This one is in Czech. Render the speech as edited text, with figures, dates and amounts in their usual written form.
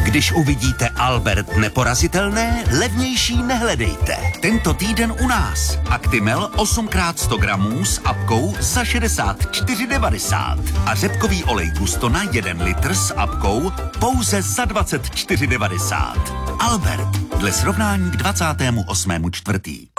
Když uvidíte Albert neporazitelné, levnější nehledejte. Tento týden u nás. Actimel 8x100 gramů s apkou za 64,90. A řepkový olej Gusto na 1 litr s apkou pouze za 24,90. Albert, dle srovnání k 28.4.